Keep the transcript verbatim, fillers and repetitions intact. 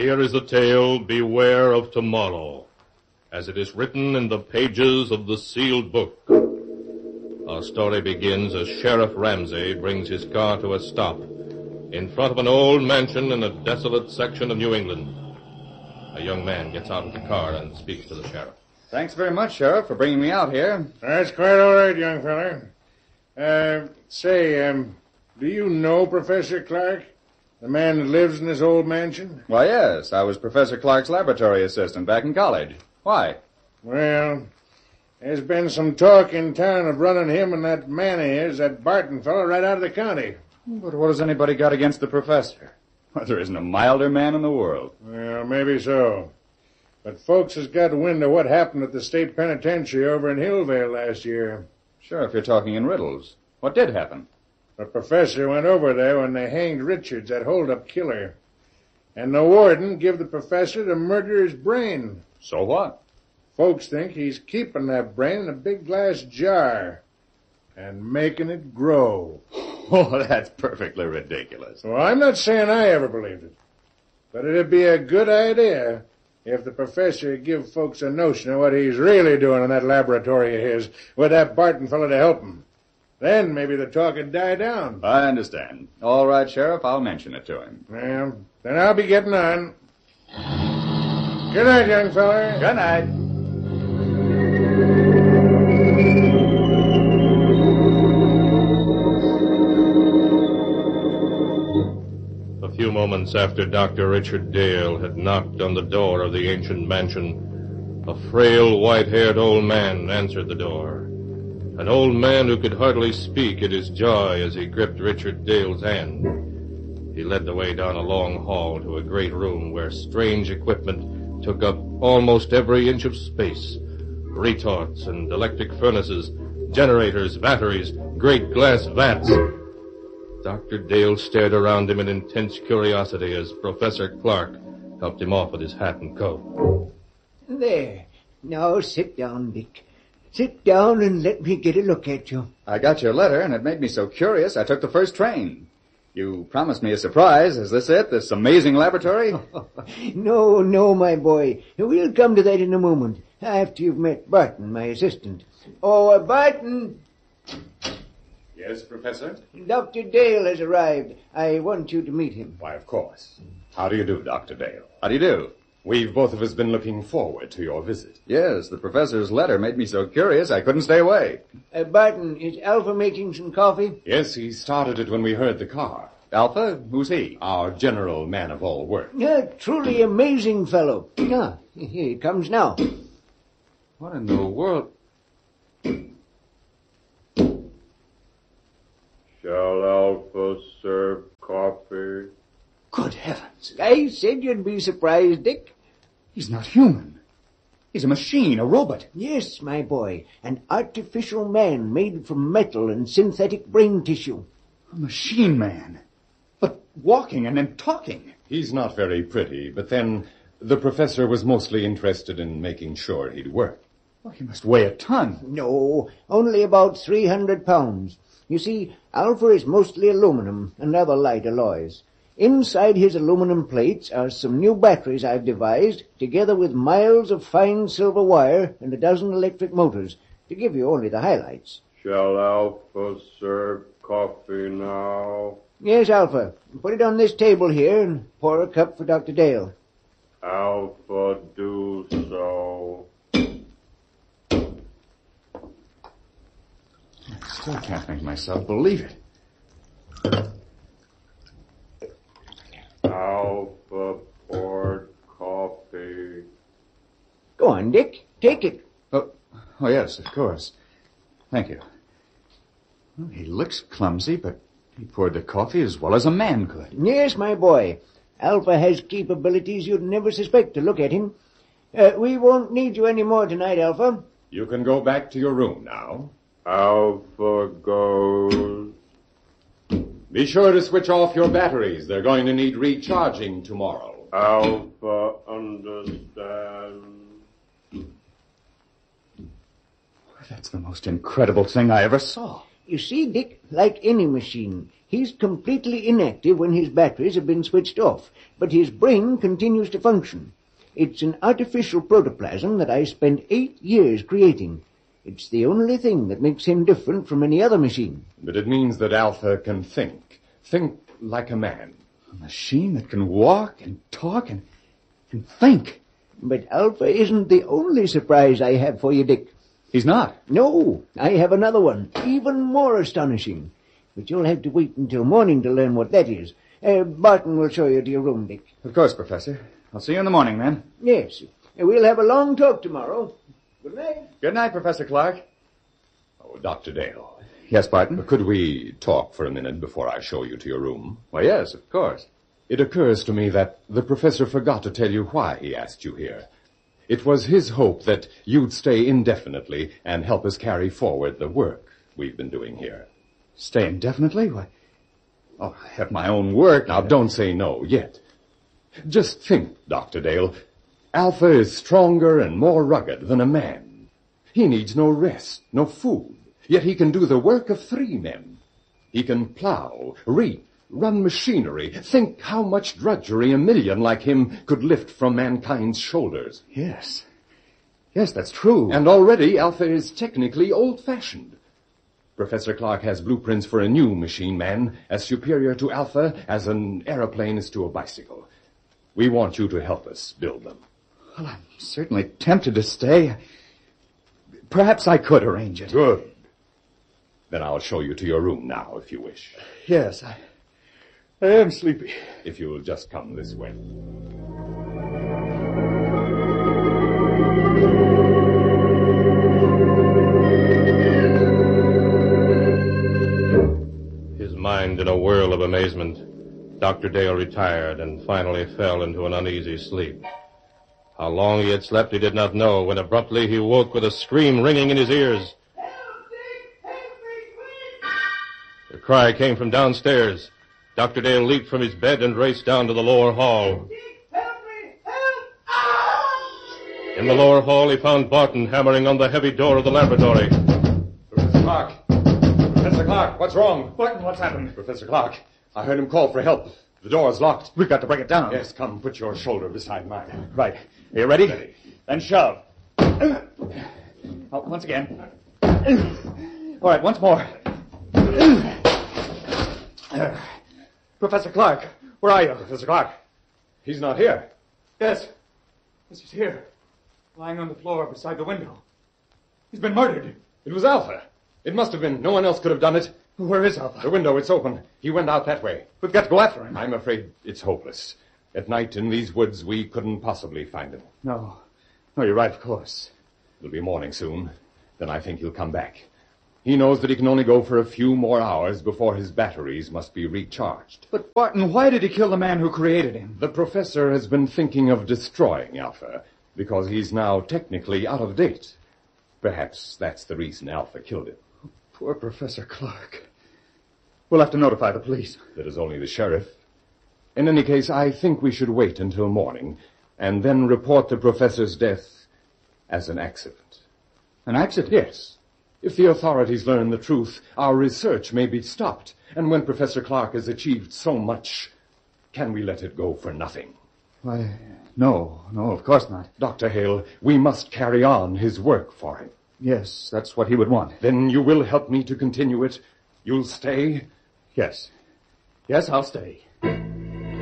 Here is the tale, Beware of Tomorrow, as it is written in the pages of the sealed book. Our story begins as Sheriff Ramsey brings his car to a stop in front of an old mansion in a desolate section of New England. A young man gets out of the car and speaks to the sheriff. Thanks very much, Sheriff, for bringing me out here. That's quite all right, young feller. Uh, say, um, do you know Professor Clark? The man that lives in this old mansion? Why, yes. I was Professor Clark's laboratory assistant back in college. Why? Well, there's been some talk in town of running him and that man of his, that Barton fellow, right out of the county. But what has anybody got against the professor? Well, there isn't a milder man in the world. Well, maybe so. But folks has got wind of what happened at the state penitentiary over in Hillvale last year. Sure, if you're talking in riddles. What did happen? The professor went over there when they hanged Richards, that hold-up killer. And the warden give the professor the murderer's brain. So what? Folks think he's keeping that brain in a big glass jar and making it grow. Oh, that's perfectly ridiculous. Well, I'm not saying I ever believed it. But it'd be a good idea if the professor give folks a notion of what he's really doing in that laboratory of his with that Barton fellow to help him. Then maybe the talk would die down. I understand. All right, Sheriff, I'll mention it to him. Well, then I'll be getting on. Good night, young feller. Good night. A few moments after Doctor Richard Dale had knocked on the door of the ancient mansion, a frail, white-haired old man answered the door. An old man who could hardly speak in his joy as he gripped Richard Dale's hand. He led the way down a long hall to a great room where strange equipment took up almost every inch of space. Retorts and electric furnaces, generators, batteries, great glass vats. Doctor Dale stared around him in intense curiosity as Professor Clark helped him off with his hat and coat. There. Now sit down, Dick. Sit down and let me get a look at you. I got your letter, and it made me so curious I took the first train. You promised me a surprise. Is this it, this amazing laboratory? No, no, my boy. We'll come to that in a moment, after you've met Barton, my assistant. Oh, uh, Barton! Yes, Professor? Doctor Dale has arrived. I want you to meet him. Why, of course. How do you do, Doctor Dale? How do you do? We've both of us been looking forward to your visit. Yes, the professor's letter made me so curious I couldn't stay away. Uh, Barton, is Alpha making some coffee? Yes, he started it when we heard the car. Alpha? Who's he? Our general man of all work. A truly amazing fellow. Ah, here he comes now. What in the world? Shall Alpha serve coffee? Good heavens. I said you'd be surprised, Dick. He's not human. He's a machine, a robot. Yes, my boy. An artificial man made from metal and synthetic brain tissue. A machine man. But walking and then talking. He's not very pretty, but then the professor was mostly interested in making sure he'd work. Well, he must weigh a ton. No, only about three hundred pounds. You see, Alpha is mostly aluminum and other light alloys. Inside his aluminum plates are some new batteries I've devised, together with miles of fine silver wire and a dozen electric motors, to give you only the highlights. Shall Alpha serve coffee now? Yes, Alpha. Put it on this table here and pour a cup for Doctor Dale. Alpha, do so. I still can't make myself believe it. Alpha poured coffee. Go on, Dick. Take it. Oh, oh yes, of course. Thank you. Well, he looks clumsy, but he poured the coffee as well as a man could. Yes, my boy. Alpha has capabilities you'd never suspect to look at him. Uh, we won't need you any more tonight, Alpha. You can go back to your room now. Alpha goes. Be sure to switch off your batteries. They're going to need recharging tomorrow. Alpha understands. That's the most incredible thing I ever saw. You see, Dick, like any machine, he's completely inactive when his batteries have been switched off, but his brain continues to function. It's an artificial protoplasm that I spent eight years creating. It's the only thing that makes him different from any other machine. But it means that Alpha can think. Think like a man. A machine that can walk and talk and, and think. But Alpha isn't the only surprise I have for you, Dick. He's not. No, I have another one, even more astonishing. But you'll have to wait until morning to learn what that is. Uh, Barton will show you to your room, Dick. Of course, Professor. I'll see you in the morning, then. Yes. Uh, we'll have a long talk tomorrow. Good night. Good night, Professor Clark. Oh, Doctor Dale. Yes, Barton? Could we talk for a minute before I show you to your room? Why, yes, of course. It occurs to me that the professor forgot to tell you why he asked you here. It was his hope that you'd stay indefinitely and help us carry forward the work we've been doing here. Stay indefinitely? Why? Oh, I have my own work. Now, don't say no yet. Just think, Doctor Dale. Alpha is stronger and more rugged than a man. He needs no rest, no food, yet he can do the work of three men. He can plow, reap, run machinery. Think how much drudgery a million like him could lift from mankind's shoulders. Yes. Yes, that's true. And already Alpha is technically old-fashioned. Professor Clark has blueprints for a new machine man as superior to Alpha as an aeroplane is to a bicycle. We want you to help us build them. Well, I'm certainly tempted to stay. Perhaps I could arrange it. Good. Then I'll show you to your room now, if you wish. Yes, I, I am sleepy. If you'll just come this way. His mind in a whirl of amazement, Doctor Dale retired and finally fell into an uneasy sleep. How long he had slept he did not know when abruptly he woke with a scream ringing in his ears. Help, Dick! Help me, quick! The cry came from downstairs. Doctor Dale leaped from his bed and raced down to the lower hall. Dick, help me! Help! Ah! In the lower hall he found Barton hammering on the heavy door of the laboratory. Professor Clark. Professor Clark, what's wrong? Barton, what's happened? Professor Clark, I heard him call for help. The door's locked. We've got to break it down. Yes, come, put your shoulder beside mine. Right. Are you ready? Ready. Then shove. Oh, once again. All right, once more. Uh, Professor Clark, where are you? Professor Clark, he's not here. Yes. Yes, he's here. Lying on the floor beside the window. He's been murdered. It was Alpha. It must have been. No one else could have done it. Where is Alpha? The window, it's open. He went out that way. We've got to go after him. I'm afraid it's hopeless. At night in these woods, we couldn't possibly find him. No. No, you're right, of course. It'll be morning soon. Then I think he'll come back. He knows that he can only go for a few more hours before his batteries must be recharged. But, Barton, why did he kill the man who created him? The professor has been thinking of destroying Alpha because he's now technically out of date. Perhaps that's the reason Alpha killed him. Poor Professor Clark. We'll have to notify the police. That is only the sheriff. In any case, I think we should wait until morning and then report the professor's death as an accident. An accident? Yes. If the authorities learn the truth, our research may be stopped. And when Professor Clark has achieved so much, can we let it go for nothing? Why, no, no, of course not. Doctor Hale, we must carry on his work for him. Yes, that's what he would want. Then you will help me to continue it? You'll stay? Yes. Yes, I'll stay.